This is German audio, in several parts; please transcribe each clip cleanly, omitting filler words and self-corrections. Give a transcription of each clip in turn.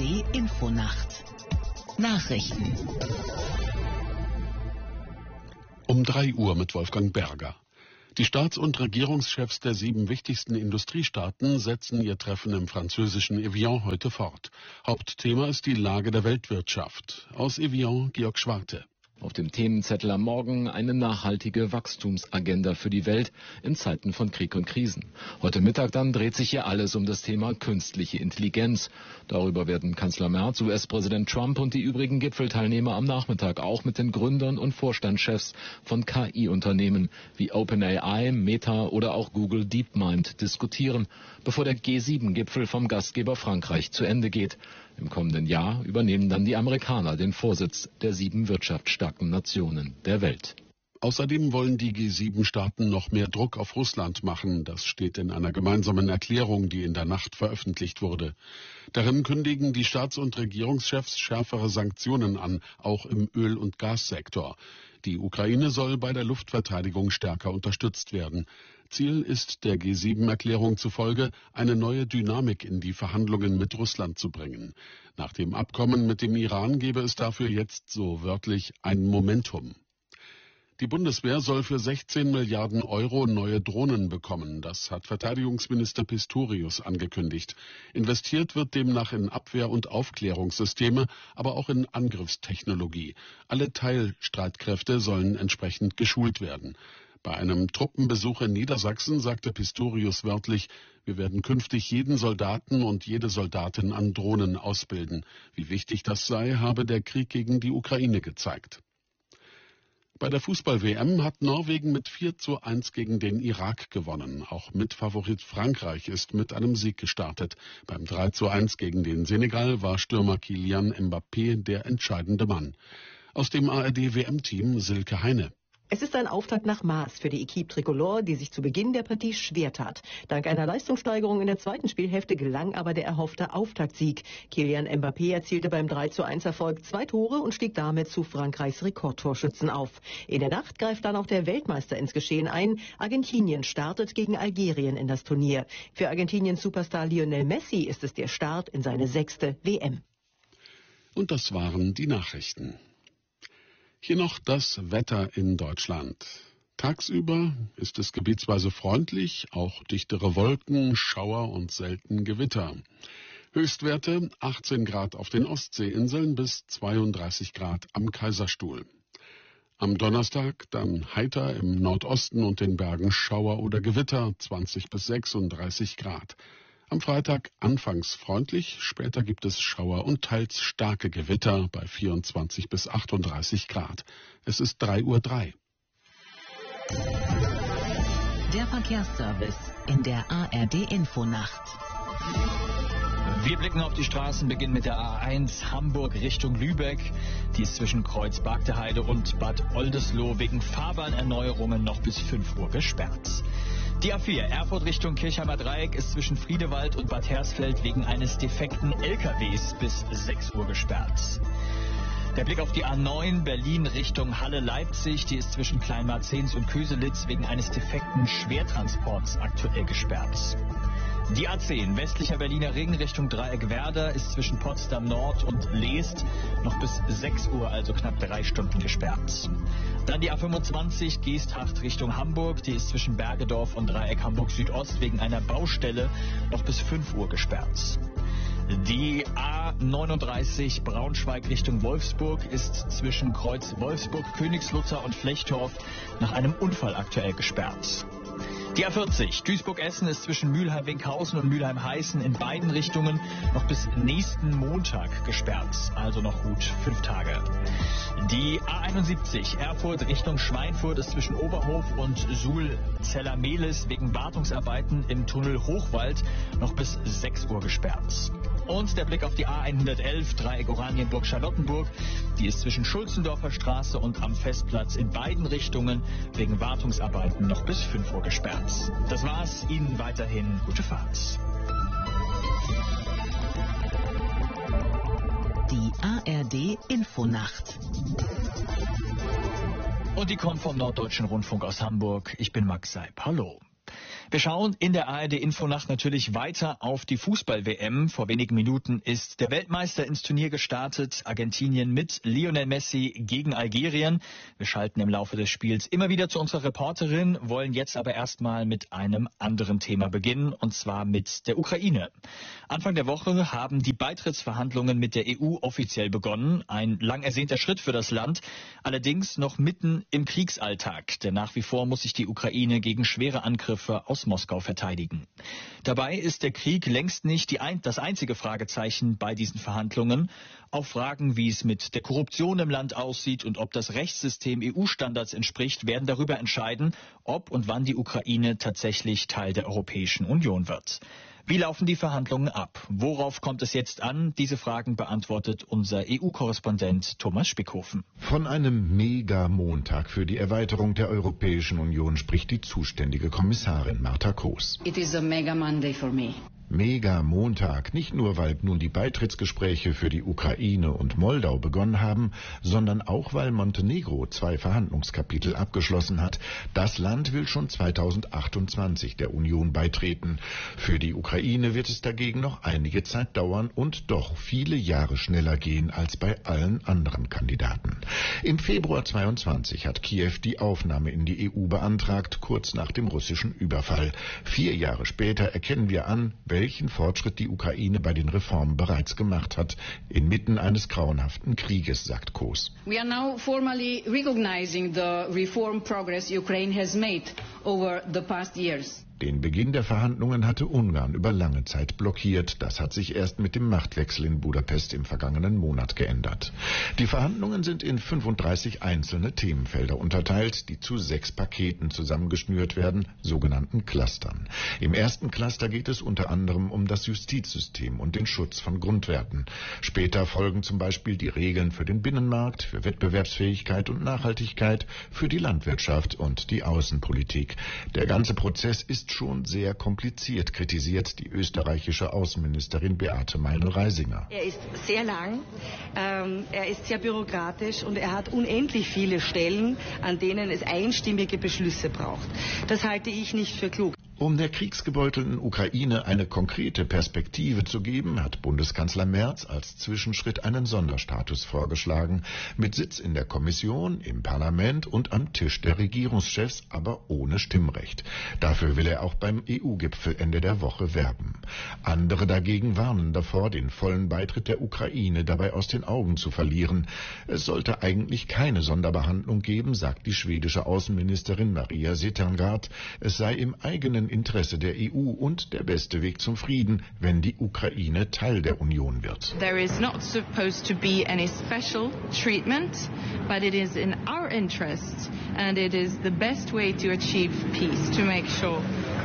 ARD Infonacht Nachrichten Um 3 Uhr mit Wolfgang Berger. Die Staats- und Regierungschefs der 7 wichtigsten Industriestaaten setzen ihr Treffen im französischen Evian heute fort. Hauptthema ist die Lage der Weltwirtschaft. Aus Evian Georg Schwarte. Auf dem Themenzettel am Morgen eine nachhaltige Wachstumsagenda für die Welt in Zeiten von Krieg und Krisen. Heute Mittag dann dreht sich hier alles um das Thema künstliche Intelligenz. Darüber werden Kanzler Merz, US-Präsident Trump und die übrigen Gipfelteilnehmer am Nachmittag auch mit den Gründern und Vorstandschefs von KI-Unternehmen wie OpenAI, Meta oder auch Google DeepMind diskutieren, bevor der G7-Gipfel vom Gastgeber Frankreich zu Ende geht. Im kommenden Jahr übernehmen dann die Amerikaner den Vorsitz der 7 wirtschaftsstarken Nationen der Welt. Außerdem wollen die G7-Staaten noch mehr Druck auf Russland machen. Das steht in einer gemeinsamen Erklärung, die in der Nacht veröffentlicht wurde. Darin kündigen die Staats- und Regierungschefs schärfere Sanktionen an, auch im Öl- und Gassektor. Die Ukraine soll bei der Luftverteidigung stärker unterstützt werden. Ziel ist der G7-Erklärung zufolge, eine neue Dynamik in die Verhandlungen mit Russland zu bringen. Nach dem Abkommen mit dem Iran gebe es dafür jetzt so wörtlich ein Momentum. Die Bundeswehr soll für 16 Milliarden Euro neue Drohnen bekommen. Das hat Verteidigungsminister Pistorius angekündigt. Investiert wird demnach in Abwehr- und Aufklärungssysteme, aber auch in Angriffstechnologie. Alle Teilstreitkräfte sollen entsprechend geschult werden. Bei einem Truppenbesuch in Niedersachsen sagte Pistorius wörtlich: Wir werden künftig jeden Soldaten und jede Soldatin an Drohnen ausbilden. Wie wichtig das sei, habe der Krieg gegen die Ukraine gezeigt. Bei der Fußball-WM hat Norwegen mit 4:1 gegen den Irak gewonnen. Auch Mitfavorit Frankreich ist mit einem Sieg gestartet. Beim 3:1 gegen den Senegal war Stürmer Kylian Mbappé der entscheidende Mann. Aus dem ARD-WM-Team Silke Heine. Es ist ein Auftakt nach Maß für die Equipe Tricolore, die sich zu Beginn der Partie schwer tat. Dank einer Leistungssteigerung in der zweiten Spielhälfte gelang aber der erhoffte Auftaktsieg. Kylian Mbappé erzielte beim 3:1 Erfolg 2 Tore und stieg damit zu Frankreichs Rekordtorschützen auf. In der Nacht greift dann auch der Weltmeister ins Geschehen ein. Argentinien startet gegen Algerien in das Turnier. Für Argentiniens Superstar Lionel Messi ist es der Start in seine 6. WM. Und das waren die Nachrichten. Hier noch das Wetter in Deutschland. Tagsüber ist es gebietsweise freundlich, auch dichtere Wolken, Schauer und selten Gewitter. Höchstwerte 18 Grad auf den Ostseeinseln bis 32 Grad am Kaiserstuhl. Am Donnerstag dann heiter im Nordosten und den Bergen Schauer oder Gewitter 20 bis 36 Grad. Am Freitag anfangs freundlich, später gibt es Schauer und teils starke Gewitter bei 24 bis 38 Grad. Es ist 3:03 Uhr. Der Verkehrsservice in der ARD Infonacht. Wir blicken auf die Straßen, beginnen mit der A1 Hamburg Richtung Lübeck. Die ist zwischen Kreuz Bargteheide und Bad Oldesloe wegen Fahrbahnerneuerungen noch bis 5 Uhr gesperrt. Die A4 Erfurt Richtung Kirchheimer Dreieck ist zwischen Friedewald und Bad Hersfeld wegen eines defekten LKWs bis 6 Uhr gesperrt. Der Blick auf die A9 Berlin Richtung Halle-Leipzig, die ist zwischen Kleinmarzens und Köselitz wegen eines defekten Schwertransports aktuell gesperrt. Die A10 westlicher Berliner Ring Richtung Dreieck Werder ist zwischen Potsdam Nord und Leest noch bis 6 Uhr, also knapp 3 Stunden gesperrt. Dann die A25 Geesthacht Richtung Hamburg, die ist zwischen Bergedorf und Dreieck Hamburg Südost wegen einer Baustelle noch bis 5 Uhr gesperrt. Die A39 Braunschweig Richtung Wolfsburg ist zwischen Kreuz Wolfsburg, Königslutter und Flechtorf nach einem Unfall aktuell gesperrt. Die A40 Duisburg-Essen ist zwischen Mülheim-Winkhausen und Mülheim-Heißen in beiden Richtungen noch bis nächsten Montag gesperrt, also noch gut 5 Tage. Die A71 Erfurt Richtung Schweinfurt ist zwischen Oberhof und Suhl-Zellermehlis wegen Wartungsarbeiten im Tunnel Hochwald noch bis 6 Uhr gesperrt. Und der Blick auf die A111 Dreieck Oranienburg-Charlottenburg. Die ist zwischen Schulzendorfer Straße und am Festplatz in beiden Richtungen wegen Wartungsarbeiten noch bis 5 Uhr gesperrt. Das war's. Ihnen weiterhin gute Fahrt. Die ARD Infonacht. Und die kommt vom Norddeutschen Rundfunk aus Hamburg. Ich bin Max Seib. Hallo. Wir schauen in der ARD-Infonacht natürlich weiter auf die Fußball-WM. Vor wenigen Minuten ist der Weltmeister ins Turnier gestartet. Argentinien mit Lionel Messi gegen Algerien. Wir schalten im Laufe des Spiels immer wieder zu unserer Reporterin, wollen jetzt aber erstmal mit einem anderen Thema beginnen, und zwar mit der Ukraine. Anfang der Woche haben die Beitrittsverhandlungen mit der EU offiziell begonnen. Ein lang ersehnter Schritt für das Land, allerdings noch mitten im Kriegsalltag. Denn nach wie vor muss sich die Ukraine gegen schwere Angriffe aus Moskau verteidigen. Dabei ist der Krieg längst nicht das einzige Fragezeichen bei diesen Verhandlungen. Auch Fragen, wie es mit der Korruption im Land aussieht und ob das Rechtssystem EU-Standards entspricht, werden darüber entscheiden, ob und wann die Ukraine tatsächlich Teil der Europäischen Union wird. Wie laufen die Verhandlungen ab? Worauf kommt es jetzt an? Diese Fragen beantwortet unser EU-Korrespondent Thomas Spickhofen. Von einem Mega-Montag für die Erweiterung der Europäischen Union spricht die zuständige Kommissarin Marta Kroes. It is a mega Monday for me. Mega-Montag, nicht nur, weil nun die Beitrittsgespräche für die Ukraine und Moldau begonnen haben, sondern auch, weil Montenegro 2 Verhandlungskapitel abgeschlossen hat. Das Land will schon 2028 der Union beitreten. Für die Ukraine wird es dagegen noch einige Zeit dauern und doch viele Jahre schneller gehen als bei allen anderen Kandidaten. Im Februar 22 hat Kiew die Aufnahme in die EU beantragt, kurz nach dem russischen Überfall. 4 Jahre später erkennen wir an, welchen Fortschritt die Ukraine bei den Reformen bereits gemacht hat, inmitten eines grauenhaften Krieges, sagt Kroes. We are now formally recognizing the reform progress Ukraine has made over the past years. Den Beginn der Verhandlungen hatte Ungarn über lange Zeit blockiert. Das hat sich erst mit dem Machtwechsel in Budapest im vergangenen Monat geändert. Die Verhandlungen sind in 35 einzelne Themenfelder unterteilt, die zu 6 Paketen zusammengeschnürt werden, sogenannten Clustern. Im ersten Cluster geht es unter anderem um das Justizsystem und den Schutz von Grundwerten. Später folgen zum Beispiel die Regeln für den Binnenmarkt, für Wettbewerbsfähigkeit und Nachhaltigkeit, für die Landwirtschaft und die Außenpolitik. Der ganze Prozess ist schon sehr kompliziert, kritisiert die österreichische Außenministerin Beate Meinl-Reisinger. Er ist sehr lang, er ist sehr bürokratisch und er hat unendlich viele Stellen, an denen es einstimmige Beschlüsse braucht. Das halte ich nicht für klug. Um der kriegsgebeutelten Ukraine eine konkrete Perspektive zu geben, hat Bundeskanzler Merz als Zwischenschritt einen Sonderstatus vorgeschlagen, mit Sitz in der Kommission, im Parlament und am Tisch der Regierungschefs, aber ohne Stimmrecht. Dafür will er auch beim EU-Gipfel Ende der Woche werben. Andere dagegen warnen davor, den vollen Beitritt der Ukraine dabei aus den Augen zu verlieren. Es sollte eigentlich keine Sonderbehandlung geben, sagt die schwedische Außenministerin Maria Zettergaard. Es sei im eigenen Interesse der EU und der beste Weg zum Frieden, wenn die Ukraine Teil der Union wird. There is not supposed to be any special treatment, but it is in our interest and it is the best way to achieve peace, to make sure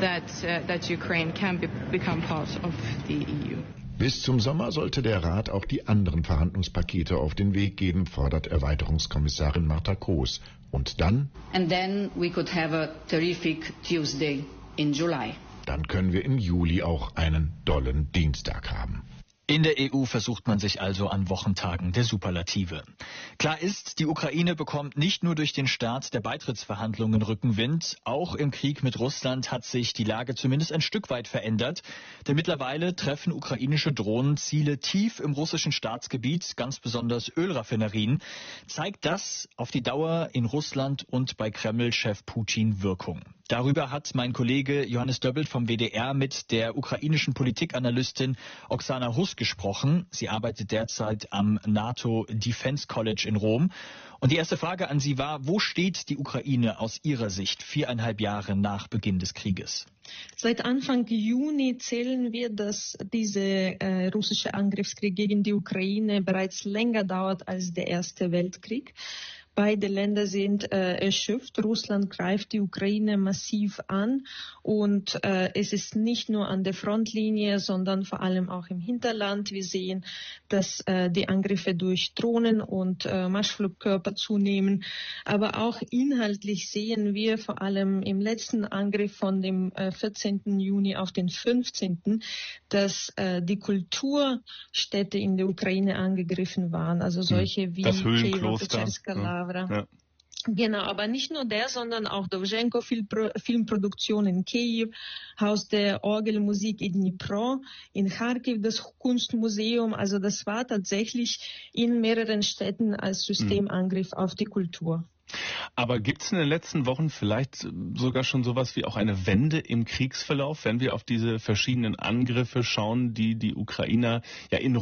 that Ukraine can become part of the EU. Bis zum Sommer sollte der Rat auch die anderen Verhandlungspakete auf den Weg geben, fordert Erweiterungskommissarin Marta Kroes. Und dann? And then we could have a terrific Tuesday in July. Dann können wir im Juli auch einen dollen Dienstag haben. In der EU versucht man sich also an Wochentagen der Superlative. Klar ist, die Ukraine bekommt nicht nur durch den Start der Beitrittsverhandlungen Rückenwind, auch im Krieg mit Russland hat sich die Lage zumindest ein Stück weit verändert. Denn mittlerweile treffen ukrainische Drohnen Ziele tief im russischen Staatsgebiet, ganz besonders Ölraffinerien. Zeigt das auf die Dauer in Russland und bei Kreml-Chef Putin Wirkung? Darüber hat mein Kollege Johannes Döbbelt vom WDR mit der ukrainischen Politikanalystin Oksana Huss gesprochen. Sie arbeitet derzeit am NATO Defense College in Rom. Und die erste Frage an Sie war, wo steht die Ukraine aus Ihrer Sicht 4,5 Jahre nach Beginn des Krieges? Seit Anfang Juni zählen wir, dass dieser russische Angriffskrieg gegen die Ukraine bereits länger dauert als der Erste Weltkrieg. Beide Länder sind erschöpft. Russland greift die Ukraine massiv an und es ist nicht nur an der Frontlinie, sondern vor allem auch im Hinterland. Wir sehen, dass die Angriffe durch Drohnen und Marschflugkörper zunehmen. Aber auch inhaltlich sehen wir vor allem im letzten Angriff von dem 14. Juni auf den 15., dass die Kulturstädte in der Ukraine angegriffen waren. Also solche wie das Höhlenkloster. Ja. Genau, aber nicht nur der, sondern auch Dovzhenko Filmproduktion in Kiew, Haus der Orgelmusik in Dnipro, in Kharkiv das Kunstmuseum. Also das war tatsächlich in mehreren Städten als Systemangriff auf die Kultur. Aber gibt es in den letzten Wochen vielleicht sogar schon sowas wie auch eine Wende im Kriegsverlauf, wenn wir auf diese verschiedenen Angriffe schauen, die die Ukrainer ja in